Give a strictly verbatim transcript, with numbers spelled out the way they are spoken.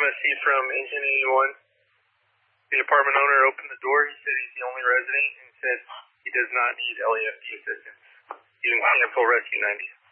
S C from Engine eighty-one. The apartment owner opened the door. He said he's the only resident and said he does not need L A F D assistance. You can cancel Rescue ninety.